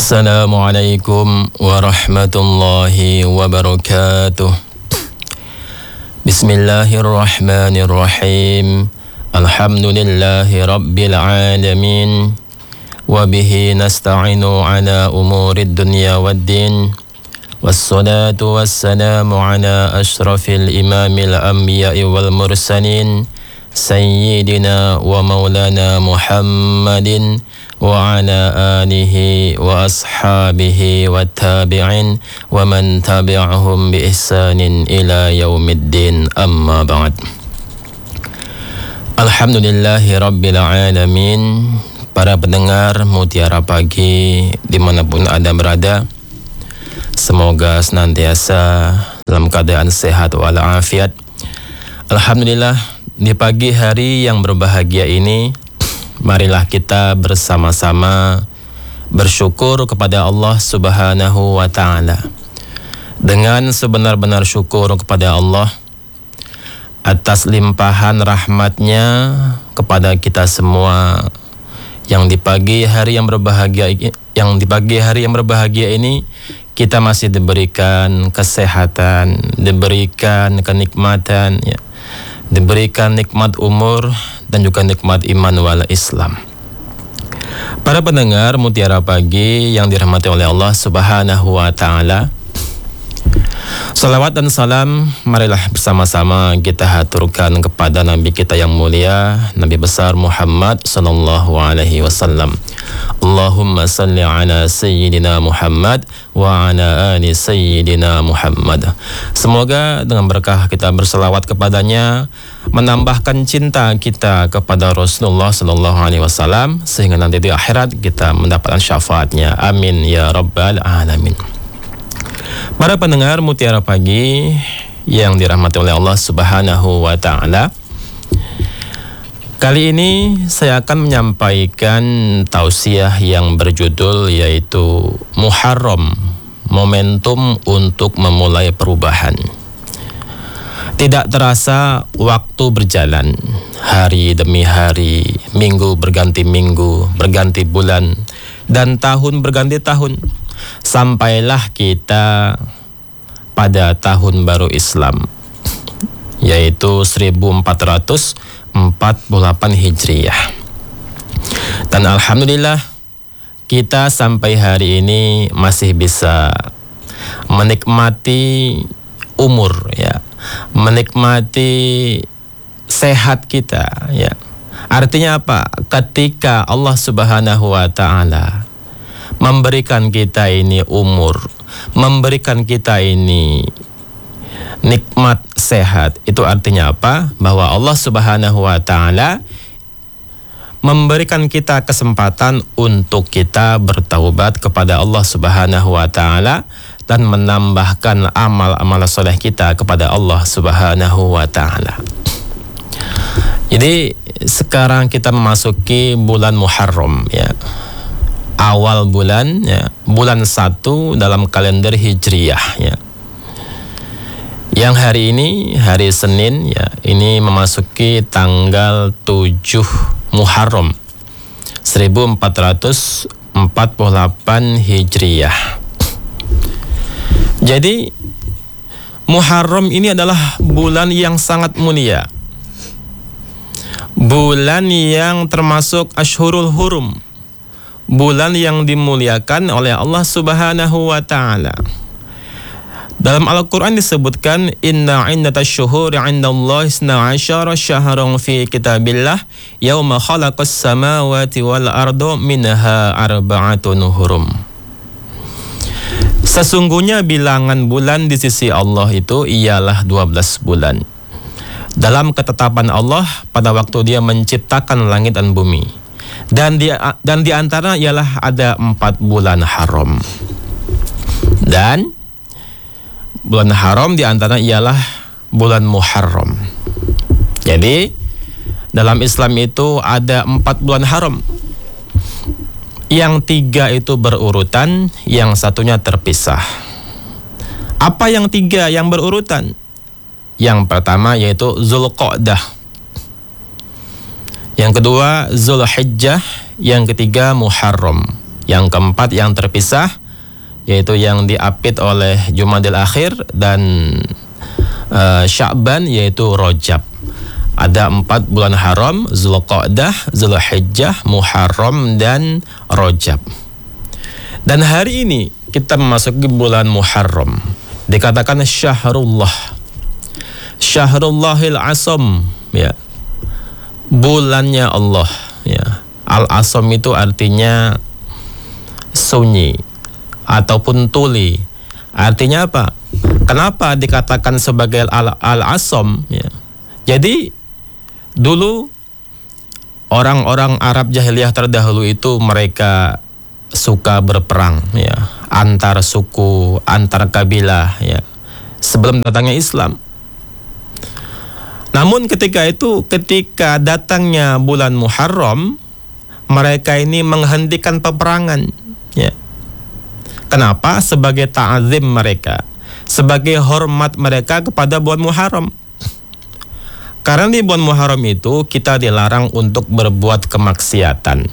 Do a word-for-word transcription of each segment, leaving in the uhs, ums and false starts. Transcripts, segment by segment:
Assalamualaikum warahmatullahi wabarakatuh. Bismillahirrahmanirrahim. Alhamdulillahi rabbil alamin. Wabihi nasta'inu ala umurid dunya waddin. Wassalatu wassalamu ala ashrafil imamil anbiya'i wal mursalin, Sayyidina wa maulana Muhammadin wa ala alihi wa ashabihi wa tabi'in wa man tabi'ahum bi ihsanin ila yaumiddin, amma ba'd. Alhamdulillahi rabbil alamin. Para pendengar Mutiara Pagi dimanapun Anda berada, semoga senantiasa dalam keadaan sehat walafiat. Alhamdulillah, di pagi hari yang berbahagia ini, marilah kita bersama-sama bersyukur kepada Allah Subhanahu wa Ta'ala. Dengan sebenar-benar syukur kepada Allah atas limpahan rahmatnya kepada kita semua, yang di pagi hari yang berbahagia yang di pagi hari yang berbahagia ini kita masih diberikan kesehatan, diberikan kenikmatan, ya, diberikan nikmat umur dan juga nikmat iman wal Islam. Para pendengar Mutiara Pagi yang dirahmati oleh Allah Subhanahu wa Ta'ala, salawat dan salam marilah bersama-sama kita haturkan kepada Nabi kita yang mulia, Nabi besar Muhammad sallallahu alaihi wasallam. Allahumma salli ala Sayyidina Muhammad wa ala ali Sayyidina Muhammad. Semoga dengan berkah kita berselawat kepadanya, menambahkan cinta kita kepada Rasulullah sallallahu alaihi wasallam, sehingga nanti di akhirat kita mendapatkan syafaatnya. Amin ya rabbal alamin. Para pendengar Mutiara Pagi yang dirahmati oleh Allah Subhanahu wa Ta'ala, kali ini saya akan menyampaikan tausiah yang berjudul yaitu Muharram, momentum untuk memulai perubahan. Tidak terasa waktu berjalan, hari demi hari, minggu berganti minggu, berganti bulan, dan tahun berganti tahun. Sampailah kita pada tahun baru Islam, yaitu seribu empat ratus empat puluh delapan Hijriah. Dan alhamdulillah kita sampai hari ini masih bisa menikmati umur, ya, menikmati sehat kita, ya. Artinya apa? Ketika Allah Subhanahu wa Ta'ala memberikan kita ini umur, memberikan kita ini nikmat sehat, itu artinya apa? Bahwa Allah Subhanahu wa Ta'ala memberikan kita kesempatan untuk kita bertaubat kepada Allah Subhanahu wa Ta'ala dan menambahkan amal-amal soleh kita kepada Allah Subhanahu wa Ta'ala. Jadi sekarang kita memasuki bulan Muharram, ya, awal bulan, ya, bulan satu dalam kalender Hijriyah, ya. Yang hari ini, hari Senin, ya, ini memasuki tanggal tujuh Muharram seribu empat ratus empat puluh delapan Hijriyah. Jadi Muharram ini adalah bulan yang sangat mulia, bulan yang termasuk Ashhurul Hurum, bulan yang dimuliakan oleh Allah Subhanahu wa Ta'ala. Dalam Al-Quran disebutkan, Inna iddatash syuhuri 'indallahi isna asyara syahran fi kitabillah yauma khalaqas samawati wal arda minha arba'atun hurum. Sesungguhnya bilangan bulan di sisi Allah itu ialah dua belas bulan dalam ketetapan Allah pada waktu Dia menciptakan langit dan bumi. Dan di, dan di antara ialah ada empat bulan haram. Dan bulan haram di antara ialah bulan Muharram. Jadi dalam Islam itu ada empat bulan haram. Yang tiga itu berurutan, yang satunya terpisah. Apa yang tiga yang berurutan? Yang pertama yaitu Zulqa'dah, yang kedua Zulhijjah, yang ketiga Muharram. Yang keempat yang terpisah, yaitu yang diapit oleh Jumadil Akhir dan uh, Sya'ban, yaitu Rajab. Ada empat bulan haram: Zulqa'dah, Zulhijjah, Muharram, dan Rajab. Dan hari ini kita memasuki bulan Muharram, dikatakan Syahrullah, Syahrullahil Asam, ya, bulannya Allah, ya. Al-Asam itu artinya sunyi ataupun tuli. Artinya apa? Kenapa dikatakan sebagai al-Asam? Ya. Jadi dulu orang-orang Arab jahiliyah terdahulu itu mereka suka berperang, ya, antar suku, antar kabilah, ya, sebelum datangnya Islam. Namun ketika itu, ketika datangnya bulan Muharram, mereka ini menghentikan peperangan, ya. Kenapa? Sebagai ta'zim mereka, sebagai hormat mereka kepada bulan Muharram. Karena di bulan Muharram itu kita dilarang untuk berbuat kemaksiatan,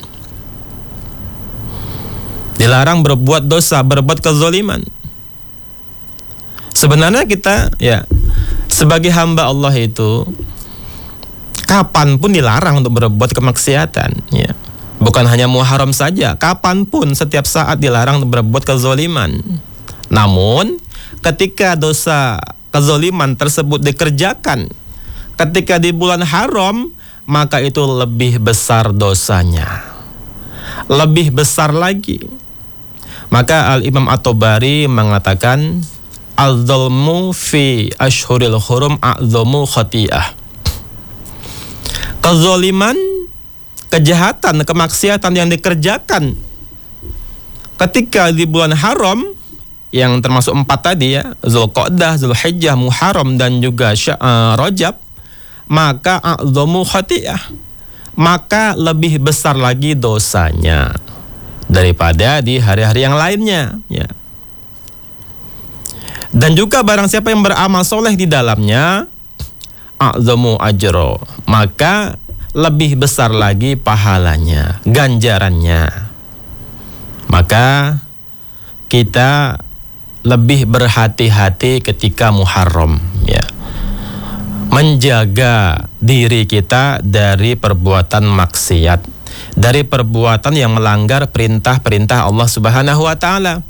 dilarang berbuat dosa, berbuat kezaliman. Sebenarnya kita, ya, sebagai hamba Allah itu kapanpun dilarang untuk berbuat kemaksiatan, ya. Bukan hanya Muharram saja, kapanpun, setiap saat dilarang untuk berbuat kezaliman. Namun ketika dosa kezaliman tersebut dikerjakan ketika di bulan haram, maka itu lebih besar dosanya, lebih besar lagi. Maka Al-Imam At-Tabari mengatakan, al-dzulmu fi ashhuril hurum a'dzamu khati'ah. Kezaliman, kejahatan, kemaksiatan yang dikerjakan ketika di bulan haram, yang termasuk empat tadi, ya, Zulqa'dah, Zulhijjah, Muharram, dan juga uh, Rajab, maka a'dzamu khati'ah, maka lebih besar lagi dosanya daripada di hari-hari yang lainnya, ya. Dan juga barang siapa yang beramal soleh di dalamnya, a'dzamu ajro, maka lebih besar lagi pahalanya, ganjarannya. Maka kita lebih berhati-hati ketika Muharram, ya, menjaga diri kita dari perbuatan maksiat, dari perbuatan yang melanggar perintah-perintah Allah Subhanahu wa taala.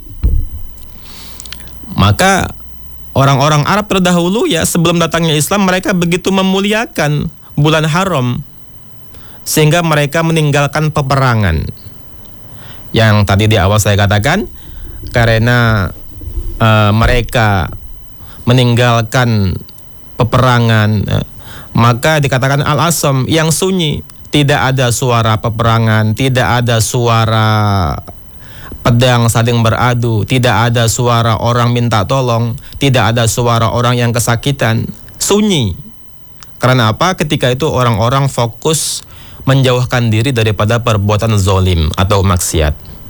Maka orang-orang Arab terdahulu, ya, sebelum datangnya Islam, mereka begitu memuliakan bulan haram sehingga mereka meninggalkan peperangan. Yang tadi di awal saya katakan, karena uh, mereka meninggalkan peperangan, uh, maka dikatakan al-asam, yang sunyi, tidak ada suara peperangan, tidak ada suara pedang saling beradu, tidak ada suara orang minta tolong, tidak ada suara orang yang kesakitan, sunyi. Karena apa? Ketika itu orang-orang fokus menjauhkan diri daripada perbuatan zalim atau maksiat.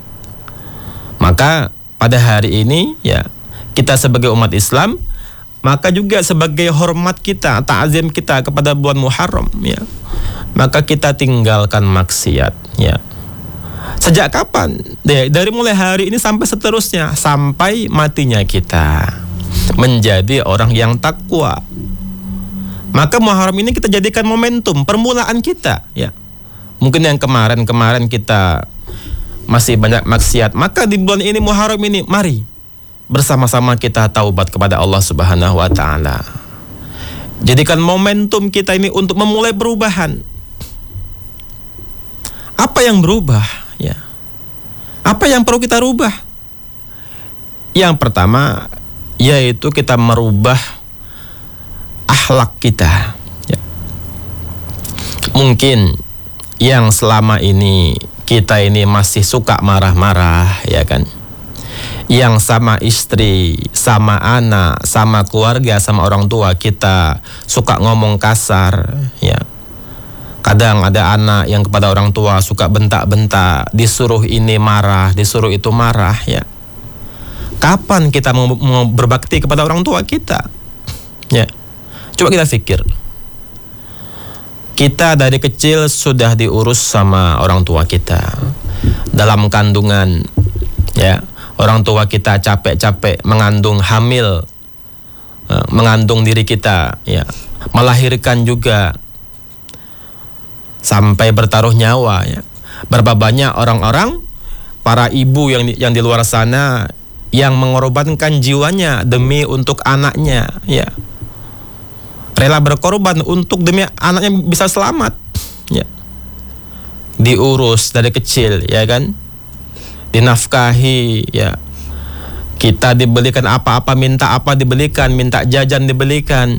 Maka pada hari ini, ya, kita sebagai umat Islam, maka juga sebagai hormat kita, ta'zim kita kepada bulan Muharram, ya, maka kita tinggalkan maksiat, ya. Sejak kapan? Dari mulai hari ini sampai seterusnya, sampai matinya kita menjadi orang yang takwa. Maka Muharram ini kita jadikan momentum permulaan kita, ya. Mungkin yang kemarin-kemarin kita masih banyak maksiat, maka di bulan ini Muharram ini, mari bersama-sama kita taubat kepada Allah Subhanahu wa taala. Jadikan momentum kita ini untuk memulai perubahan. Apa yang berubah, ya? Apa yang perlu kita rubah? Yang pertama, yaitu kita merubah akhlak kita, ya. Mungkin yang selama ini kita ini masih suka marah-marah, ya kan? Yang sama istri, sama anak, sama keluarga, sama orang tua kita suka ngomong kasar, ya. Kadang ada anak yang kepada orang tua suka bentak-bentak, disuruh ini marah, disuruh itu marah, ya. Kapan kita mau, mau berbakti kepada orang tua kita? Ya. Coba kita pikir. Kita dari kecil sudah diurus sama orang tua kita, dalam kandungan, ya. Orang tua kita capek-capek mengandung, hamil, mengandung diri kita, ya, melahirkan juga, sampai bertaruh nyawa, ya. Berapa banyak orang-orang, para ibu yang yang di luar sana yang mengorbankan jiwanya demi untuk anaknya, ya. Rela berkorban untuk demi anaknya bisa selamat, ya. Diurus dari kecil, ya kan, dinafkahi, ya. Kita dibelikan apa-apa, minta apa dibelikan, minta jajan dibelikan.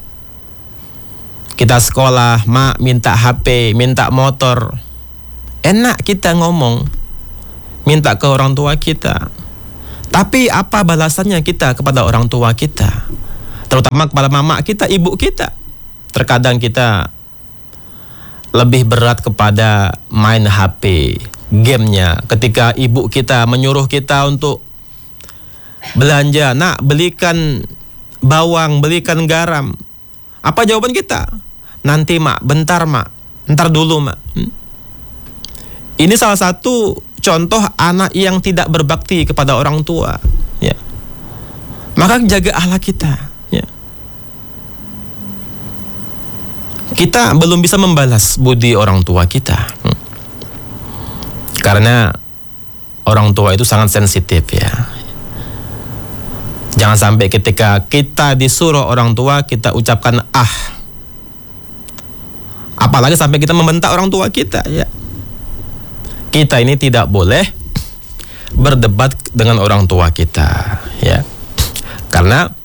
Kita sekolah, mak minta H P, minta motor. Enak kita ngomong, minta ke orang tua kita. Tapi apa balasannya kita kepada orang tua kita? Terutama kepada mama kita, ibu kita. Terkadang kita lebih berat kepada main H P, gamenya. Ketika ibu kita menyuruh kita untuk belanja, nak belikan bawang, belikan garam. Apa jawaban kita? Nanti mak, bentar mak, ntar dulu mak. Hmm? Ini salah satu contoh anak yang tidak berbakti kepada orang tua, ya. Maka jaga akhlak kita, ya. Kita belum bisa membalas budi orang tua kita, hmm. karena orang tua itu sangat sensitif, ya. Jangan sampai ketika kita disuruh orang tua kita ucapkan ah, apalagi sampai kita membentak orang tua kita, ya. Kita ini tidak boleh berdebat dengan orang tua kita, ya. Karena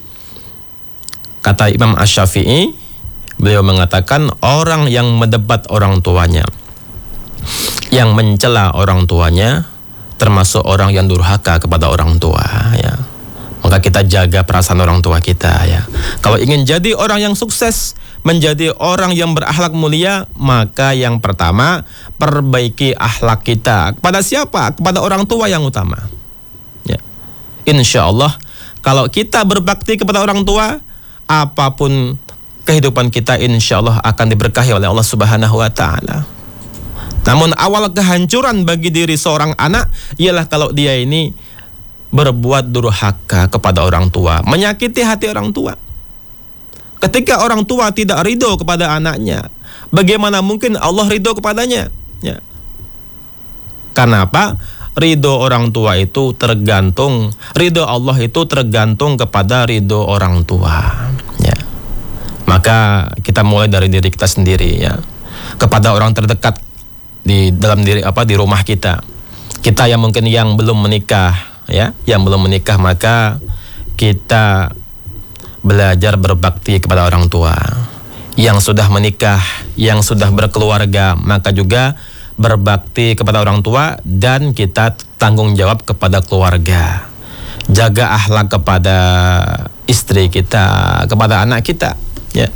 kata Imam Asy-Syafi'i, beliau mengatakan orang yang mendebat orang tuanya, yang mencela orang tuanya, termasuk orang yang durhaka kepada orang tua, ya. Maka kita jaga perasaan orang tua kita, ya. Kalau ingin jadi orang yang sukses, menjadi orang yang berakhlak mulia, maka yang pertama perbaiki akhlak kita. Kepada siapa? Kepada orang tua yang utama, ya. Insya Allah kalau kita berbakti kepada orang tua, apapun kehidupan kita insya Allah akan diberkahi oleh Allah Subhanahu wa Ta'ala. Namun awal kehancuran bagi diri seorang anak ialah kalau dia ini berbuat durhaka kepada orang tua, menyakiti hati orang tua. Ketika orang tua tidak ridho kepada anaknya, bagaimana mungkin Allah ridho kepadanya, ya. Karena apa? Ridho orang tua itu tergantung, ridho Allah itu tergantung kepada ridho orang tua, ya. Maka kita mulai dari diri kita sendiri, ya. Kepada orang terdekat di dalam diri apa di rumah kita. Kita yang mungkin yang belum menikah, ya, yang belum menikah, maka kita belajar berbakti kepada orang tua. Yang sudah menikah, yang sudah berkeluarga, maka juga berbakti kepada orang tua dan kita tanggung jawab kepada keluarga. Jaga akhlak kepada istri kita, kepada anak kita, ya.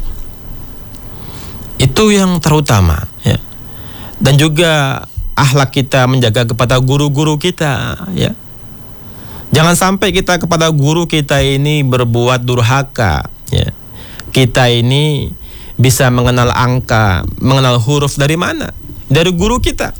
Itu yang terutama, ya. Dan juga akhlak kita menjaga kepada guru-guru kita, ya. Jangan sampai kita kepada guru kita ini berbuat durhaka, ya. Kita ini bisa mengenal angka, mengenal huruf dari mana? Dari guru kita.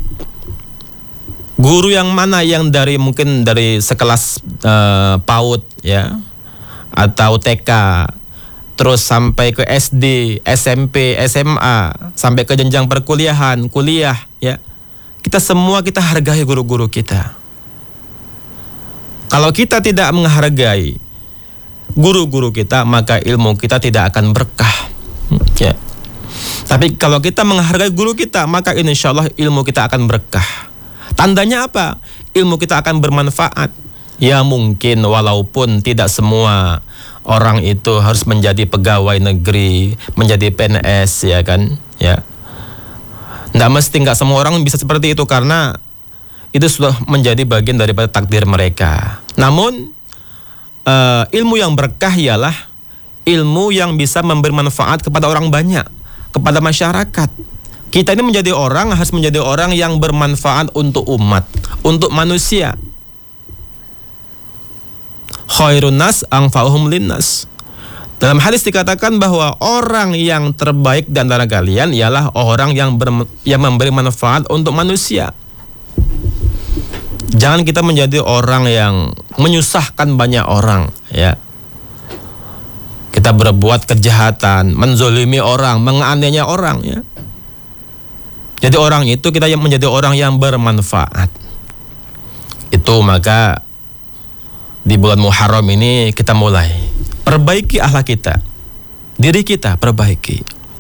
Guru yang mana? Yang dari mungkin dari sekelas uh, PAUD, ya, atau T K, terus sampai ke S D, S M P, S M A, sampai ke jenjang perkuliahan, kuliah, ya. Kita semua kita hargai guru-guru kita. Kalau kita tidak menghargai guru-guru kita, maka ilmu kita tidak akan berkah, ya. Tapi kalau kita menghargai guru kita, maka insya Allah ilmu kita akan berkah. Tandanya apa? Ilmu kita akan bermanfaat. Ya mungkin walaupun tidak semua orang itu harus menjadi pegawai negeri, menjadi P N S, ya kan, ya. Nggak mesti, nggak semua orang bisa seperti itu karena itu sudah menjadi bagian daripada takdir mereka. Namun uh, ilmu yang berkah ialah ilmu yang bisa memberi manfaat kepada orang banyak, kepada masyarakat. Kita ini menjadi orang, harus menjadi orang yang bermanfaat untuk umat, untuk manusia. Khairun nas anfa'uhum linnas. Dalam hadis dikatakan bahwa orang yang terbaik di antara kalian ialah orang yang ber, yang memberi manfaat untuk manusia. Jangan kita menjadi orang yang menyusahkan banyak orang, ya. Kita berbuat kejahatan, menzolimi orang, menganiaya orang, ya. Jadi orang itu kita yang menjadi orang yang bermanfaat. Itu maka di bulan Muharram ini kita mulai perbaiki akhlak kita, diri kita perbaiki.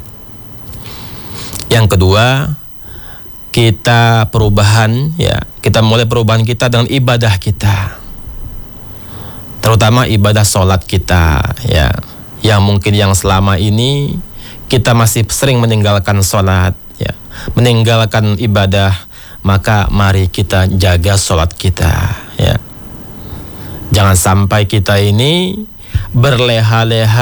Yang kedua, kita perubahan, ya. Kita mulai perubahan kita dengan ibadah kita, terutama ibadah sholat kita, ya. Yang mungkin yang selama ini kita masih sering meninggalkan sholat, ya, meninggalkan ibadah, maka mari kita jaga sholat kita, ya. Jangan sampai kita ini berleha-leha